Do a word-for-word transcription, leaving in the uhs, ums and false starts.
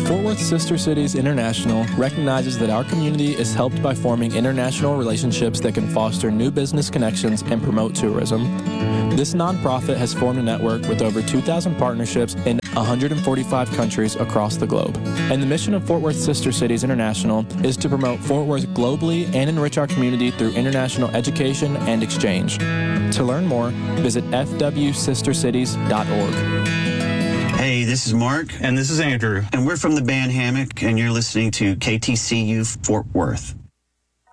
Fort Worth Sister Cities International recognizes that our community is helped by forming international relationships that can foster new business connections and promote tourism. This nonprofit has formed a network with over two thousand partnerships in one hundred forty-five countries across the globe. And the mission of Fort Worth Sister Cities International is to promote Fort Worth globally and enrich our community through international education and exchange. To learn more, visit f w sister cities dot org. Hey, this is Mark. And this is Andrew. And we're from the band Hammock, and you're listening to K T C U Fort Worth.